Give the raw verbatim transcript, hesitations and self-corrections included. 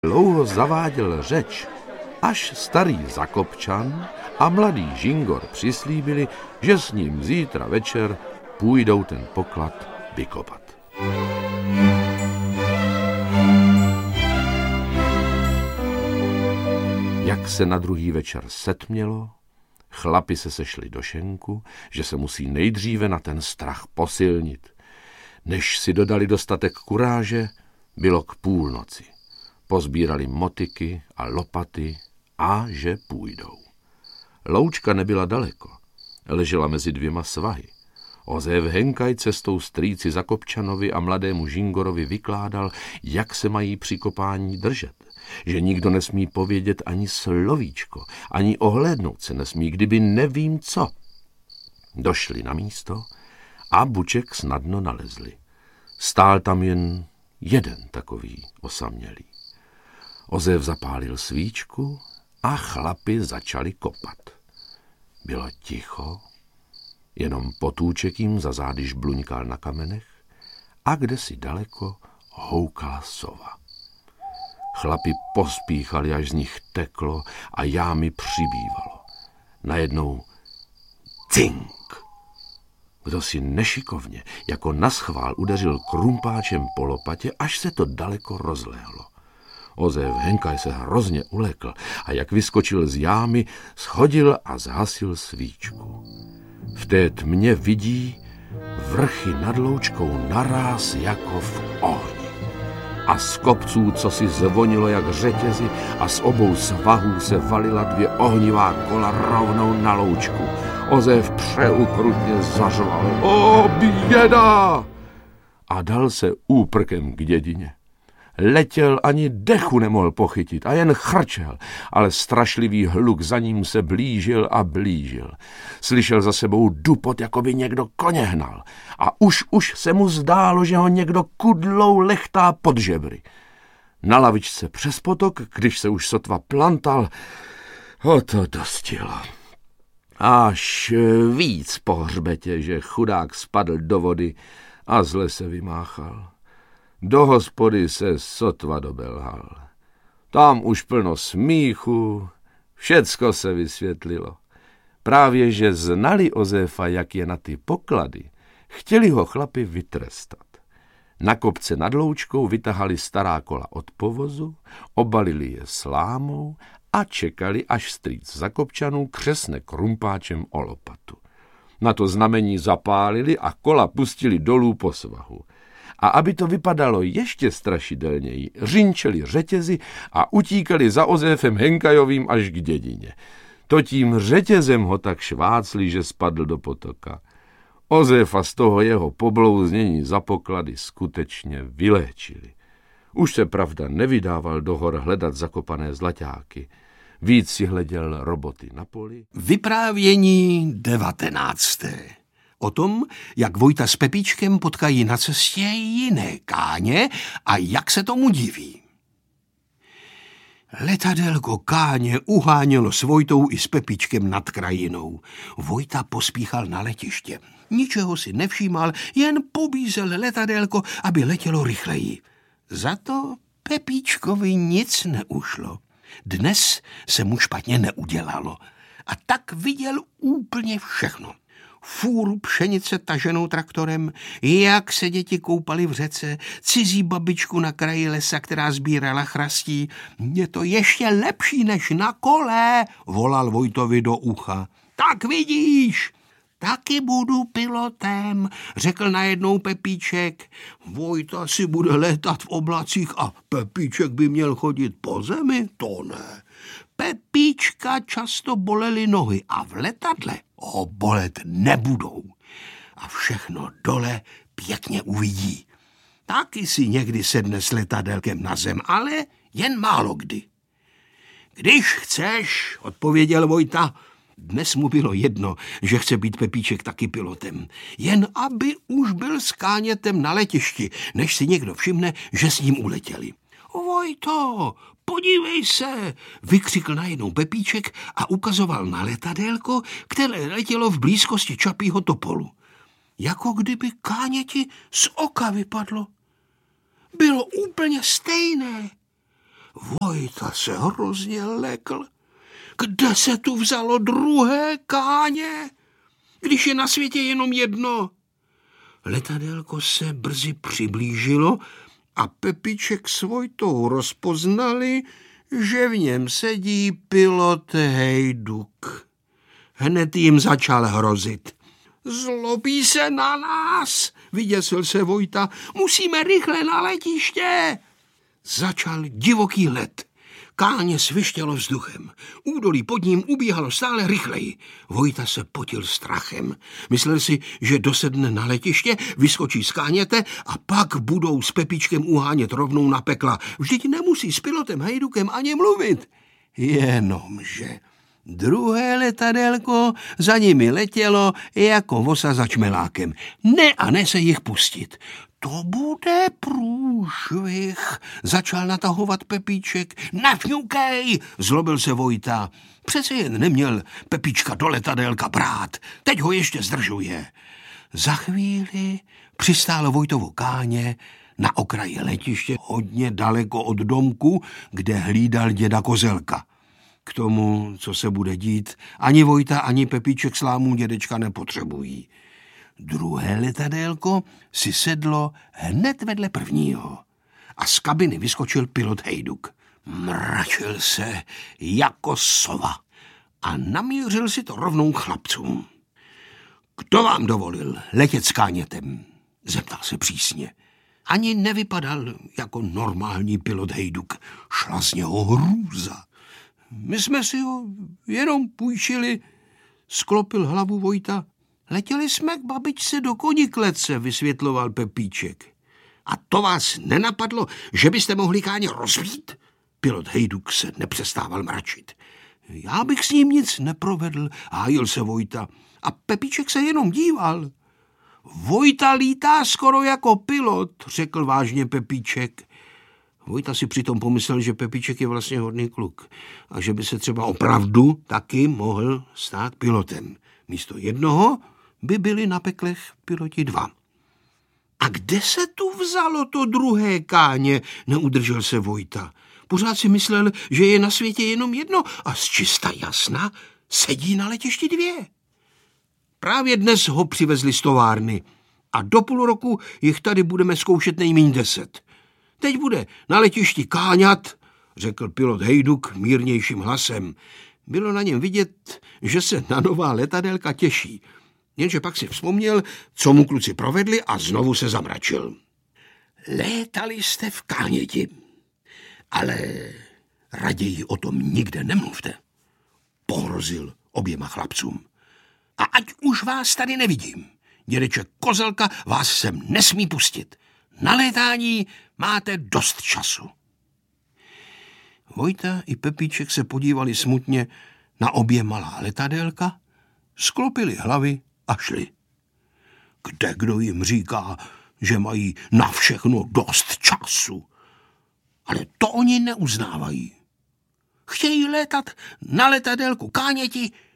Dlouho zaváděl řeč, až starý Zakopčan a mladý Žingor přislíbili, že s ním zítra večer půjdou ten poklad vykopat. Jak se na druhý večer setmělo, chlapi se sešli do šenku, že se musí nejdříve na ten strach posilnit. Než si dodali dostatek kuráže, bylo k půlnoci. Pozbírali motyky a lopaty a že půjdou. Loučka nebyla daleko, ležela mezi dvěma svahy. Ozéf Henkaj cestou strýci Zakopčanovi a mladému Žingorovi vykládal, jak se mají při kopání držet, že nikdo nesmí povědět ani slovíčko, ani ohlédnout se nesmí, kdyby nevím co. Došli na místo a buček snadno nalezli. Stál tam jen jeden takový osamělý. Ozéf zapálil svíčku a chlapi začali kopat. Bylo ticho, jenom potůček jim za zády žbluňkal na kamenech a kdesi daleko houkala sova. Chlapi pospíchali, až z nich teklo a jámy přibývalo. Najednou cink. Kdo si nešikovně, jako naschvál, udeřil krumpáčem po lopatě, až se to daleko rozlehlo. Ozéf Henkaj se hrozně ulekl a jak vyskočil z jámy, schodil a zhasil svíčku. V té tmě vidí vrchy nad loučkou naráz jako v ohni. A z kopců, co si zvonilo jak řetězy, a z obou svahů se valila dvě ohnivá kola rovnou na loučku. Ozéf přeukrutně zařval: O, běda! A dal se úprkem k dědině. Letěl, ani dechu nemohl pochytit a jen chrčel, ale strašlivý hluk za ním se blížil a blížil. Slyšel za sebou dupot, jako by někdo koně hnal, a už už se mu zdálo, že ho někdo kudlou lechtá pod žebry. Na lavičce přes potok, když se už sotva plantal, ho to dostilo. Až víc po hřbetě, že chudák spadl do vody a zle se vymáchal. Do hospody se sotva dobelhal. Tam už plno smíchu, všecko se vysvětlilo. Právě že znali Ozéfa, jak je na ty poklady, chtěli ho chlapi vytrestat. Na kopce nad loučkou vytahali stará kola od povozu, obalili je slámou a čekali, až strýc Zakopčanů křesne krumpáčem o lopatu. Na to znamení zapálili a kola pustili dolů po svahu. A aby to vypadalo ještě strašidelněji, řinčeli řetězy a utíkali za Ozéfem Henkajovým až k dědině. To tím řetězem ho tak švácli, že spadl do potoka. Ozéfa z toho jeho poblouznění za poklady skutečně vyléčili. Už se pravda nevydával do hor hledat zakopané zlaťáky. Víc si hleděl roboty na poli. Vyprávění devatenácté. O tom, jak Vojta s Pepíčkem potkají na cestě jiné káně a jak se tomu diví. Letadélko káně uhánělo s Vojtou i s Pepíčkem nad krajinou. Vojta pospíchal na letiště. Ničeho si nevšímal, jen pobízel letadélko, aby letělo rychleji. Za to Pepíčkovi nic neušlo. Dnes se mu špatně neudělalo a tak viděl úplně všechno. Fůru pšenice taženou traktorem, jak se děti koupaly v řece, cizí babičku na kraji lesa, která sbírala chrastí. Je to ještě lepší než na kole, volal Vojtovi do ucha. Tak vidíš, taky budu pilotem, řekl najednou Pepíček. Vojta si bude létat v oblacích a Pepíček by měl chodit po zemi? To ne. Pepíčka často bolely nohy a v letadle ho bolet nebudou. A všechno dole pěkně uvidí. Taky si někdy sedne s letadélkem na zem, ale jen málo kdy. Když chceš, odpověděl Vojta. Dnes mu bylo jedno, že chce být Pepíček taky pilotem. Jen aby už byl s kánětem na letišti, než si někdo všimne, že s ním uletěli. Vojto, podívej se, vykřikl najednou Pepíček a ukazoval na letadélko, které letělo v blízkosti Čapího topolu. Jako kdyby káněti z oka vypadlo. Bylo úplně stejné. Vojta se hrozně lekl. Kde se tu vzalo druhé káně, když je na světě jenom jedno? Letadélko se brzy přiblížilo a Pepíček s Vojtou rozpoznali, že v něm sedí pilot Hejduk. Hned jim začal hrozit. Zlobí se na nás, vyděsil se Vojta, musíme rychle na letiště. Začal divoký let. Káně svištělo vzduchem. Údolí pod ním ubíhalo stále rychleji. Vojta se potil strachem. Myslel si, že dosedne na letiště, vyskočí z káněte a pak budou s Pepíčkem uhánět rovnou na pekla. Vždyť nemusí s pilotem Hejdukem ani mluvit. Jenomže druhé letadélko za nimi letělo jako vosa za čmelákem. Ne a ne se jich pustit. To bude průšvih, začal natahovat Pepíček. Nefňukej, zlobil se Vojta. Přece jen neměl Pepíčka do letadélka brát. Teď ho ještě zdržuje. Za chvíli přistálo Vojtovo káně na okraji letiště hodně daleko od domku, kde hlídal děda Kozelka. K tomu, co se bude dít, ani Vojta, ani Pepíček slámů dědečka nepotřebují. Druhé letadélko si sedlo hned vedle prvního a z kabiny vyskočil pilot Hejduk. Mračil se jako sova a namířil si to rovnou k chlapcům. Kdo vám dovolil letět s kánětem? Zeptal se přísně. Ani nevypadal jako normální pilot Hejduk. Šla z něho hrůza. My jsme si ho jenom půjčili, sklopil hlavu Vojta. Letěli jsme k babičce do Koniklece, vysvětloval Pepíček. A to vás nenapadlo, že byste mohli káně rozbít? Pilot Hejduk se nepřestával mračit. Já bych s ním nic neprovedl, hájil se Vojta. A Pepíček se jenom díval. Vojta lítá skoro jako pilot, řekl vážně Pepíček. Vojta si přitom pomyslel, že Pepíček je vlastně hodný kluk a že by se třeba opravdu taky mohl stát pilotem. Místo jednoho by byli na peklech piloti dva. A kde se tu vzalo to druhé káně, neudržel se Vojta. Pořád si myslel, že je na světě jenom jedno a z čista jasna sedí na letišti dvě. Právě dnes ho přivezli z továrny a do půl roku jich tady budeme zkoušet nejméně deset. Teď bude na letišti káňat, řekl pilot Hejduk mírnějším hlasem. Bylo na něm vidět, že se na nová letadélka těší. Jenže pak si vzpomněl, co mu kluci provedli a znovu se zamračil. Létali jste v káněti, ale raději o tom nikde nemluvte, pohrozil oběma chlapcům. A ať už vás tady nevidím, dědeček Kozelka vás sem nesmí pustit. Na létání máte dost času. Vojta i Pepíček se podívali smutně na obě malá letadélka, sklopili hlavy a šli. Kde kdo jim říká, že mají na všechno dost času? Ale to oni neuznávají. Chtějí létat na letadélku káněti